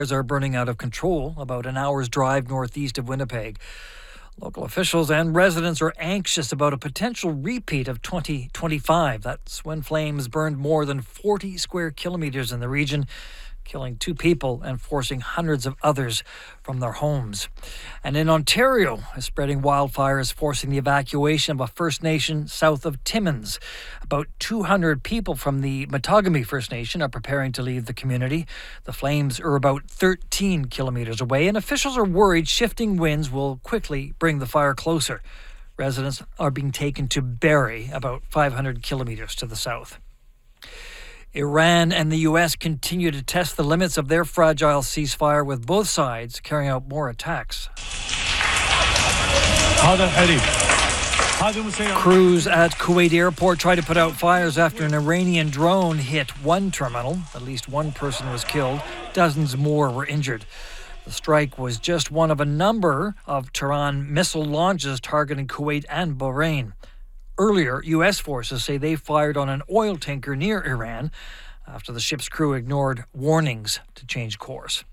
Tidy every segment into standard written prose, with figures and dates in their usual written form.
are burning out of control about an hour's drive northeast of Winnipeg. Local officials and residents are anxious about a potential repeat of 2025. That's when flames burned more than 40 square kilometres in the region, killing 2 people and forcing hundreds of others from their homes. And in Ontario, a spreading wildfire is forcing the evacuation of a First Nation south of Timmins. About 200 people from the Matagami First Nation are preparing to leave the community. The flames are about 13 kilometres away, and officials are worried shifting winds will quickly bring the fire closer. Residents are being taken to Barrie, about 500 kilometres to the south. Iran and the U.S. continue to test the limits of their fragile ceasefire, with both sides carrying out more attacks. Crews at Kuwait airport tried to put out fires after an Iranian drone hit one terminal. At least one person was killed. Dozens more were injured. The strike was just one of a number of Tehran missile launches targeting Kuwait and Bahrain. Earlier, U.S. forces say they fired on an oil tanker near Iran after the ship's crew ignored warnings to change course.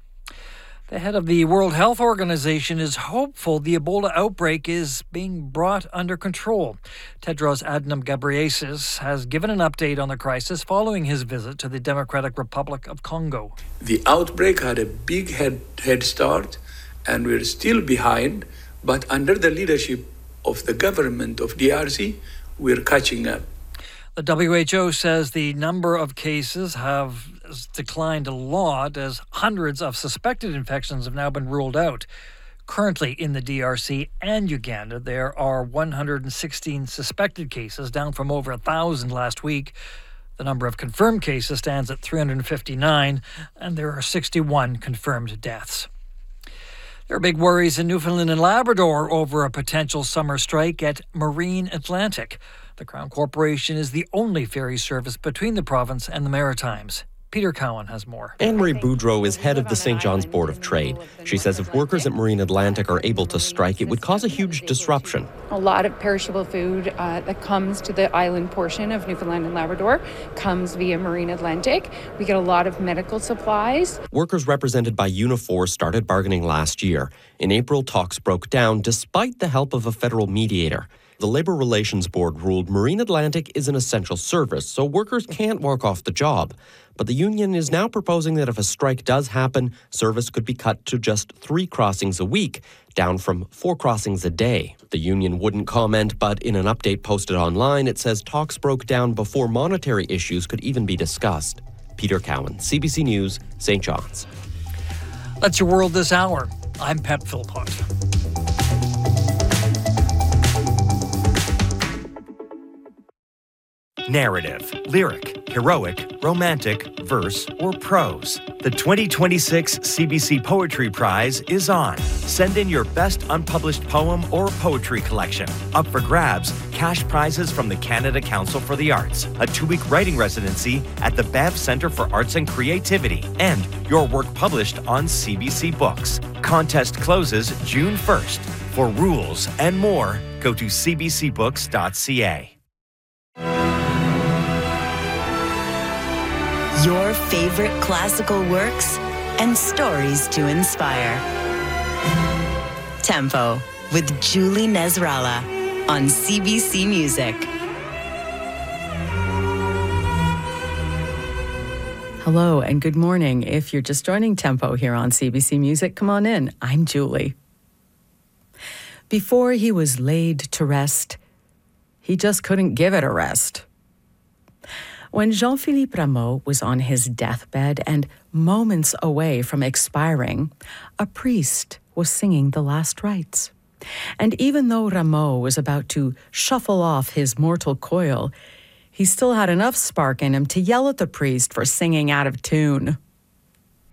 The head of the World Health Organization is hopeful the Ebola outbreak is being brought under control. Tedros Adhanom Ghebreyesus has given an update on the crisis following his visit to the Democratic Republic of Congo. The outbreak had a big head start, and we're still behind, but under the leadership of the government of DRC, we're catching up. The WHO says the number of cases have declined a lot as hundreds of suspected infections have now been ruled out. Currently in the DRC and Uganda, there are 116 suspected cases, down from over 1,000 last week. The number of confirmed cases stands at 359, and there are 61 confirmed deaths. There are big worries in Newfoundland and Labrador over a potential summer strike at Marine Atlantic. The Crown Corporation is the only ferry service between the province and the Maritimes. Peter Cowan has more. Anne-Marie Boudreau is head of the St. John's Board of Trade. She says if workers at Marine Atlantic are able to strike, it would cause a huge disruption. A lot of perishable food that comes to the island portion of Newfoundland and Labrador comes via Marine Atlantic. We get a lot of medical supplies. Workers represented by Unifor started bargaining last year. In April, talks broke down despite the help of a federal mediator. The Labour Relations Board ruled Marine Atlantic is an essential service, so workers can't walk off the job. But the union is now proposing that if a strike does happen, service could be cut to just 3 crossings a week, down from 4 crossings a day. The union wouldn't comment, but in an update posted online, it says talks broke down before monetary issues could even be discussed. Peter Cowan, CBC News, St. John's. That's your world this hour. I'm Pep Philpott. Narrative, lyric, heroic, romantic, verse, or prose. The 2026 CBC Poetry Prize is on. Send in your best unpublished poem or poetry collection. Up for grabs, cash prizes from the Canada Council for the Arts, a 2-week writing residency at the Banff Centre for Arts and Creativity, and your work published on CBC Books. Contest closes June 1st. For rules and more, go to cbcbooks.ca. Your favorite classical works and stories to inspire. Tempo with Julie Nezrala on CBC Music. Hello and good morning. If you're just joining Tempo here on CBC Music, come on in. I'm Julie. Before he was laid to rest, he just couldn't give it a rest. When Jean-Philippe Rameau was on his deathbed and moments away from expiring, a priest was singing the last rites. And even though Rameau was about to shuffle off his mortal coil, he still had enough spark in him to yell at the priest for singing out of tune.